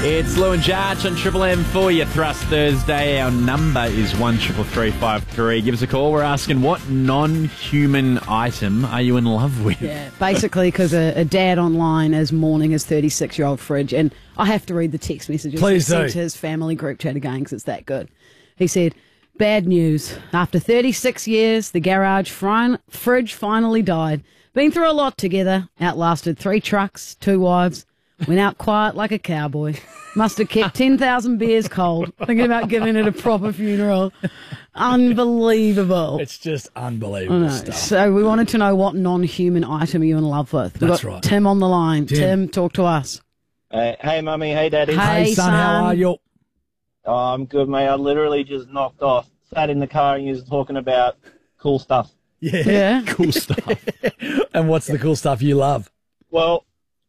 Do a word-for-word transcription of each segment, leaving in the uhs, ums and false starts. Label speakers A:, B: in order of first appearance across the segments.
A: It's Lou and Jarch on Triple M for your Thrust Thursday. Our number is one triple three five three. Give us a call. We're asking, what non-human item are you in love with?
B: Yeah, basically because a, a dad online is mourning his thirty-six-year-old fridge, and I have to read the text messages
C: Please
B: he sent
C: do.
B: to his family group chat again because it's that good. He said, bad news. After thirty-six years, the garage fri- fridge finally died. Been through a lot together, outlasted three trucks, two wives, went out quiet like a cowboy. Must have kept ten thousand beers cold, thinking about giving it a proper funeral. Unbelievable.
C: It's just
B: I
C: unbelievable
B: know.
C: stuff.
B: So we wanted to know what non-human item you're in love with. We've
C: That's
B: got
C: right.
B: Tim on the line.
C: Tim.
B: Tim, talk to us.
D: Hey, hey, mummy. Hey, daddy.
B: Hey,
C: Hey, son, how
B: son.
C: are you?
D: Oh, I'm good, mate. I literally just knocked off. Sat in the car and you was talking about cool stuff.
C: Yeah.
B: Yeah.
A: Cool stuff.
C: And what's the cool stuff you love?
D: Well,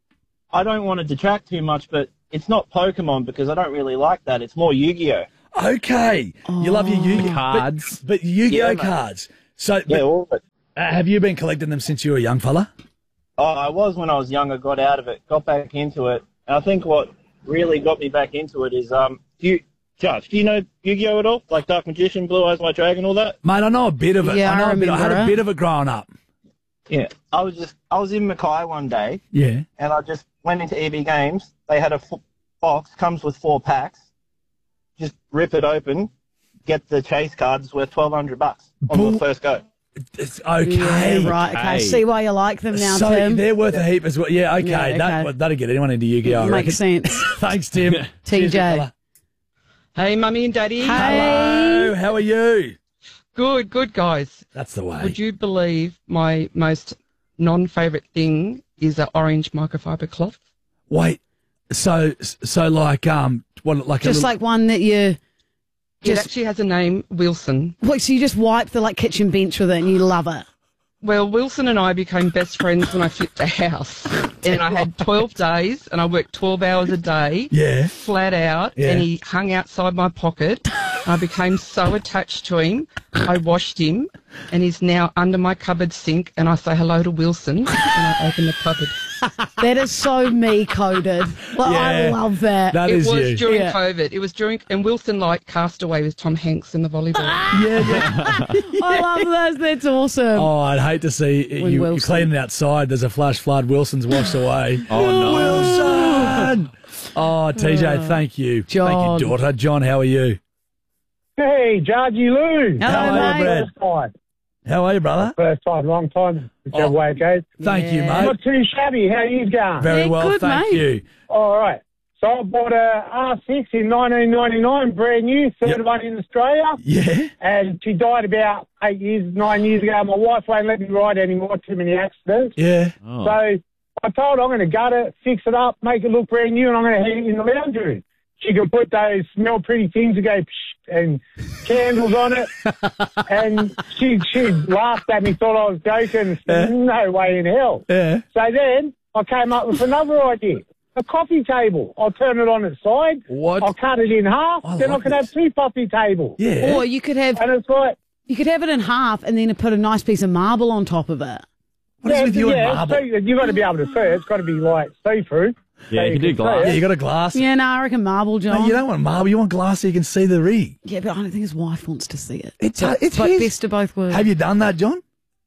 D: I don't want to detract too much, but it's not Pokemon because I don't really like that. It's more Yu-Gi-Oh.
C: Okay. You love your Yu-Gi-Oh!
A: Cards.
C: But, but Yu-Gi-Oh!
D: Yeah, mate.
C: cards. So,
D: Yeah,
C: but,
D: all of it.
C: uh, have you been collecting them since you were a young fella?
D: Oh, I was when I was younger, got out of it, got back into it. And I think what really got me back into it is, um, do you, Josh, do you know Yu-Gi-Oh! At all? Like Dark Magician, Blue Eyes White Dragon, all that?
C: Mate, I know a bit of it.
B: Yeah,
C: I know
B: I
C: a bit. I had
B: remember
C: a
B: it.
C: bit of it growing up.
D: Yeah. I was just, I was in Mackay one day,
C: Yeah.
D: and I just went into E B Games. They had a f- box, comes with four packs. Just rip it open, get the chase cards worth twelve hundred bucks on
C: Bull-
D: the first go.
C: It's okay.
B: Yeah, right. Okay.
A: Okay.
B: See why you like them now,
C: so
B: Tim.
C: they're worth a heap as well. Yeah, okay.
B: Yeah, okay.
C: That, that'll get anyone into Yu-Gi-Oh! I
B: Makes
C: reckon.
B: sense.
C: Thanks, Tim.
B: T J.
C: Cheers, fella.
E: Hey, Mummy and Daddy.
C: Hello. How are you?
E: Good, good, guys.
C: That's the way.
E: Would you believe my most non-favourite thing is an orange microfiber cloth?
C: Wait. So, so like, um, what, like a
B: Just
C: little,
B: like one that you
E: It
B: just,
E: actually has a name, Wilson.
B: what, so you just wipe the like kitchen bench with it and you love it.
E: Well, Wilson and I became best friends when I flipped a house. And I had twelve days and I worked twelve hours a day.
C: Yeah.
E: Flat out.
C: Yeah.
E: And he hung outside my pocket. I became so attached to him. I washed him and he's now under my cupboard sink and I say hello to Wilson and I open the cupboard.
B: That is so me coded. Like, I
C: Yeah.
B: love that.
C: That
E: It
C: is
E: was
C: you.
E: during
B: Yeah.
E: COVID. It was during, and Wilson like cast away with Tom Hanks in the volleyball.
C: yeah, yeah.
B: I love that. That's awesome.
C: Oh, I'd hate to see you, you
B: Wilson-
C: cleaning outside. There's a flash flood. Wilson's washed away.
A: Oh, no.
C: Wilson! Oh, T J, thank you.
B: John.
C: Thank you, daughter. John, how are you?
F: Hey, Georgie Lou.
B: Hello,
C: How are you,
B: mate.
C: Brad?
F: First time.
C: How are you, brother?
F: First time, long time, whichever
C: Oh.
F: way it goes.
C: Thank you,
B: Yeah.
C: mate.
F: Not too shabby. How you going?
C: Very
B: Yeah,
C: well,
B: good,
C: thank
B: mate.
C: you.
F: All right. So I bought a R six in nineteen ninety-nine, brand new, third
C: Yep.
F: one in Australia.
C: Yeah?
F: And she died about eight years, nine years ago. My wife won't let me ride anymore, too many accidents.
C: Yeah.
A: Oh.
F: So I told her I'm going to gut it, fix it up, make it look brand new, and I'm going to hang it in the lounge room. She can put those smell pretty things that go psh, and candles on it. And she she laughed at me, thought I was joking.
C: Yeah.
F: No way in hell.
C: Yeah.
F: So then I came up with another idea. A coffee table. I'll turn it on its side.
C: What?
F: I'll cut it in half.
C: I
F: then
C: like
F: I can
C: this.
F: have two coffee tables.
C: Yeah.
B: Or you could have
F: And it's like,
B: you could have it in half and then put a nice piece of marble on top of it.
C: What is
F: yeah,
C: with you
F: yeah,
C: and marble?
F: so you've got to be able to see it. It's got to be like see-through.
A: Yeah,
F: So
A: you can do
F: see
A: glass.
F: it.
C: Yeah, you got a glass.
B: Yeah, no, I reckon marble, John.
C: No, you don't want marble. You want glass so you can see the rig.
B: Yeah, but I don't think his wife wants to see it.
C: It's, uh, it's
B: But
C: his.
B: best of both worlds.
C: Have you done that, John?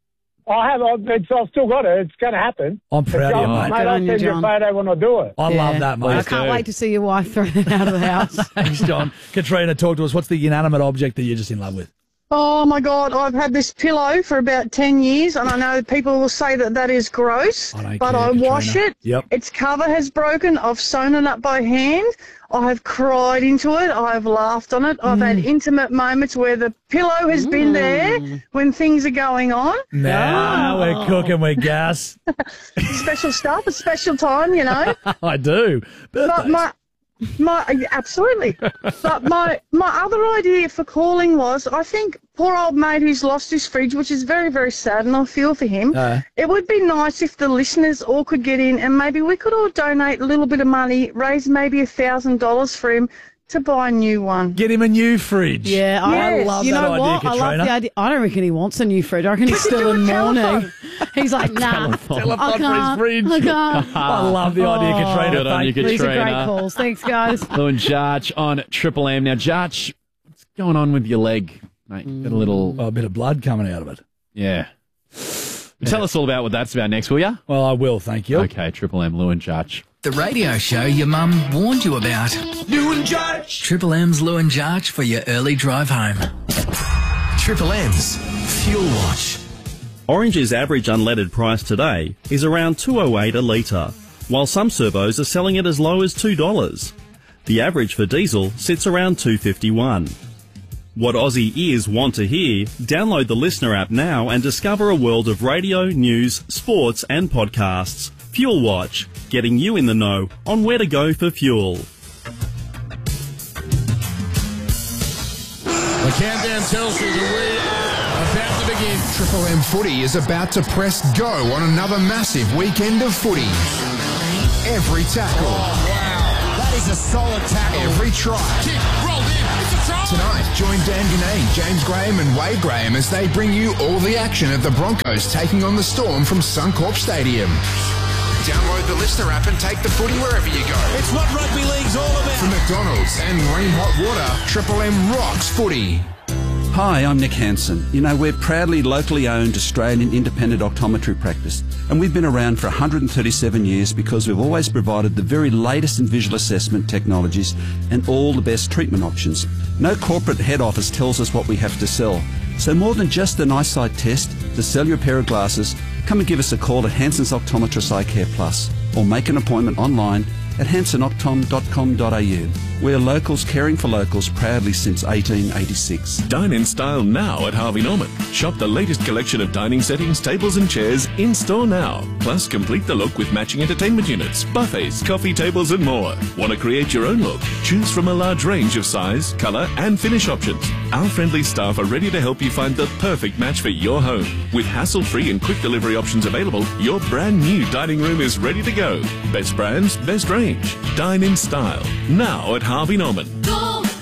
F: I have. I've, it's, I've still got it. It's going to happen.
C: I'm proud of you,
F: Mate,
C: mate.
B: Good
F: I'll
B: on you,
F: send you a
B: John.
F: photo when I do it.
C: I
B: Yeah.
C: love that,
B: I
C: mate.
B: can't
A: do.
B: wait to see your wife throw it out of the house.
C: Thanks, John. Katrina, talk to us. What's the inanimate object that you're just in love with?
G: Oh my God, I've had this pillow for about ten years and I know people will say that that is gross,
C: I don't
G: but
C: care,
G: I wash
C: Katrina.
G: it.
C: Yep.
G: Its cover has broken. I've sewn it up by hand. I have cried into it. I've laughed on it. I've had intimate moments where the pillow has been there when things are going on.
C: Now we're cooking with gas.
G: Special stuff, a special time, you know.
C: I do.
G: But
C: Birthdays.
G: my, my, absolutely. But my, my other idea for calling was, I think poor old mate who's lost his fridge, which is very, very sad, and I feel for him.
C: Uh.
G: It would be nice if the listeners all could get in, and maybe we could all donate a little bit of money, raise maybe a thousand dollars for him to buy a new one.
C: Get him a new fridge.
B: Yeah, I
G: Yes.
C: love
B: you
C: that
B: know
C: idea,
B: what? I
C: Katrina.
B: love the idea. I don't reckon he wants a new fridge. I reckon he's still in mourning. He's like, nah,
A: Telephone.
B: I
C: for his
B: can't.
C: fridge.
B: I can't.
C: I love the idea,
B: Oh.
C: Katrina.
A: Good on you,
C: Thank
B: These are great
A: Katrina.
B: calls. Thanks, guys.
A: Lou and Jarch on Triple M. Now, Jarch, what's going on with your leg, mate? Got a little,
C: Oh, a bit of blood coming out of it.
A: yeah. Tell us all about what that's about next, will ya?
C: Well, I will, thank you.
A: Okay, Triple M, Lou and Jarch.
H: The radio show your mum warned you about.
C: Lou and Jarch.
H: Triple M's Lou and Jarch for your early drive home.
I: Triple M's Fuel Watch. Orange's average unleaded price today is around two oh eight a litre, while some servos are selling it as low as two dollars. The average for diesel sits around two fifty-one. What Aussie ears want to hear? Download the Listener app now and discover a world of radio, news, sports and podcasts. Fuel Watch, getting you in the know on where to go for fuel.
J: The countdown tells you that we are about to begin.
K: Triple M Footy is about to press go on another massive weekend of footy. Every tackle.
J: Oh, wow. That is a solid tackle.
K: Every try.
J: Kick, rolled in. It's a try.
K: Tonight, join Dan Ganane, James Graham and Wade Graham as they bring you all the action of the Broncos taking on the Storm from Suncorp Stadium. Download the Listener app and take the footy wherever you go.
J: It's what rugby league's all about.
K: From McDonald's and Green Hot Water, Triple M rocks footy.
L: Hi, I'm Nick Hansen. You know, we're proudly locally owned Australian independent optometry practice, and we've been around for one hundred thirty-seven years because we've always provided the very latest in visual assessment technologies and all the best treatment options. No corporate head office tells us what we have to sell. So more than just an eyesight test, to sell you a pair of glasses, come and give us a call at Hansen's Optometrist Eye Care Plus, or make an appointment online at hansen optom dot com dot a u. We're locals caring for locals proudly since eighteen eighty-six.
M: Dine in style now at Harvey Norman. Shop the latest collection of dining settings, tables and chairs in store now. Plus, complete the look with matching entertainment units, buffets, coffee tables and more. Want to create your own look? Choose from a large range of size, colour and finish options. Our friendly staff are ready to help you find the perfect match for your home. With hassle-free and quick delivery options available, your brand new dining room is ready to go. Best brands, best range. Dine in style. Now at Harvey Norman.
N: Go,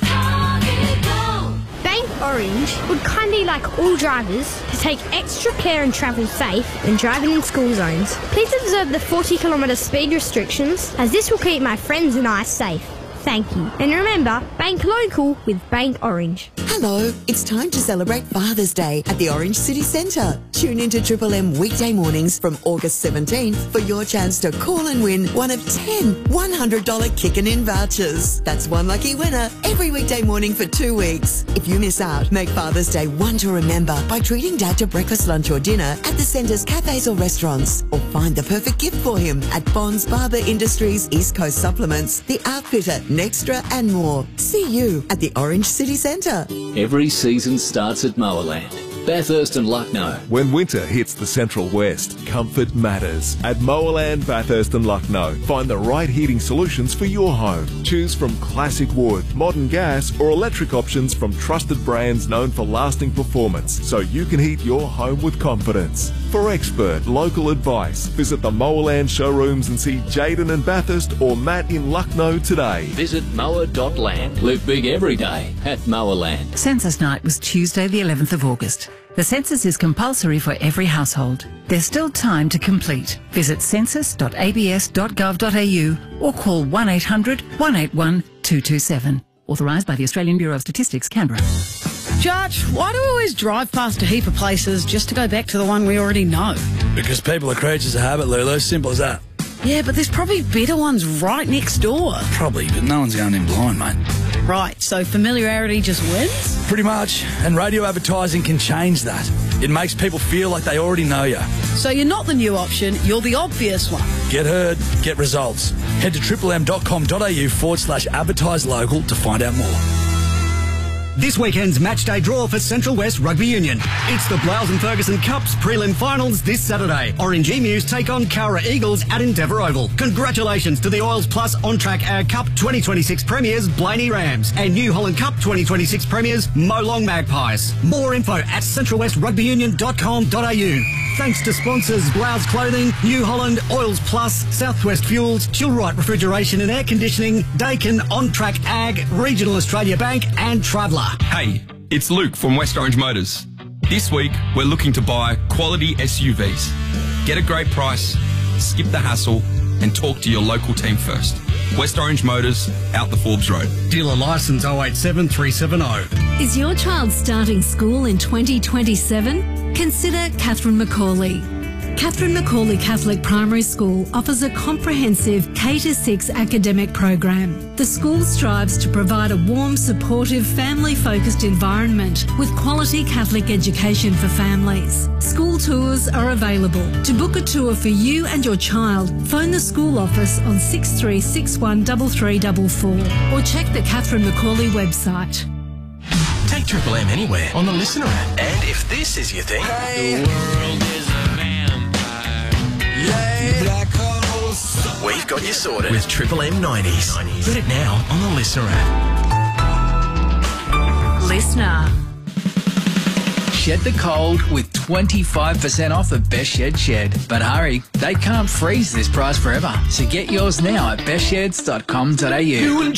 N: Harvey, go! Bank Orange would kindly like all drivers to take extra care and travel safe when driving in school zones. Please observe the forty kilometre speed restrictions, as this will keep my friends and I safe. Thank you. And remember, bank local with Bank Orange.
O: Hello, it's time to celebrate Father's Day at the Orange City Centre. Tune into Triple M weekday mornings from August seventeenth for your chance to call and win one of ten one hundred dollars Kickin' In vouchers. That's one lucky winner every weekday morning for two weeks. If you miss out, make Father's Day one to remember by treating Dad to breakfast, lunch or dinner at the Centre's cafes or restaurants. Or find the perfect gift for him at Bonds Barber Industries, East Coast Supplements, The Outfitter, Nextra and more. See you at the Orange City Centre.
P: Every season starts at Mowerland. Bathurst and Lucknow.
Q: When winter hits the Central West, comfort matters. At Mowerland, Bathurst and Lucknow, find the right heating solutions for your home. Choose from classic wood, modern gas or electric options from trusted brands known for lasting performance, so you can heat your home with confidence. For expert local advice, visit the Mowerland showrooms and see Jaden in Bathurst or Matt in Lucknow today.
P: Visit mower dot land. Live big every day at Mowerland.
R: Census night was Tuesday the eleventh of August. The census is compulsory for every household. There's still time to complete. Visit census dot a b s dot gov dot a u or call one eight hundred, one eight one, two two seven. Authorised by the Australian Bureau of Statistics, Canberra.
B: Judge, why do we always drive past a heap of places just to go back to the one we already know?
C: Because people are creatures of habit, Lulu. Simple as that.
B: Yeah, but there's probably better ones right next door.
C: Probably, but no one's going in blind, mate.
B: Right, so familiarity just wins?
C: Pretty much. And radio advertising can change that. It makes people feel like they already know you.
B: So you're not the new option, you're the obvious one.
C: Get heard, get results. Head to triple m dot com dot a u forward slash advertise local to find out more.
S: This weekend's match day draw for Central West Rugby Union. It's the Blouse and Ferguson Cups prelim finals this Saturday. Orange Emus take on Cowra Eagles at Endeavour Oval. Congratulations to the Oils Plus On-Track Ag Cup twenty twenty-six premiers Blaney Rams and New Holland Cup twenty twenty-six premiers Molong Magpies. More info at central west rugby union dot com dot a u. Thanks to sponsors Blouse Clothing, New Holland, Oils Plus, Southwest Fuels, Chillwright Refrigeration and Air Conditioning, Dakin, On-Track Ag, Regional Australia Bank and Traveller.
T: Hey, it's Luke from West Orange Motors. This week, we're looking to buy quality S U Vs. Get a great price, skip the hassle, and talk to your local team first. West Orange Motors, out the Forbes Road.
S: Dealer licence oh eight seven three seven oh.
U: Is your child starting school in twenty twenty-seven? Consider Catherine Macaulay. Catherine Macaulay Catholic Primary School offers a comprehensive K to six academic program. The school strives to provide a warm, supportive, family-focused environment with quality Catholic education for families. School tours are available. To book a tour for you and your child, phone the school office on six three six one three three four four or check the Catherine Macaulay website.
V: Take Triple M anywhere on the Listener app. And if this is your thing... Hey. The world is a vampire. Yeah. Black holes. We've got you sorted with Triple M nineties. Get it now on the Listener app.
R: Listener.
H: Shed the cold with twenty-five percent off at Best Shed Shed. But hurry, they can't freeze this price forever. So get yours now at best sheds dot com dot a u.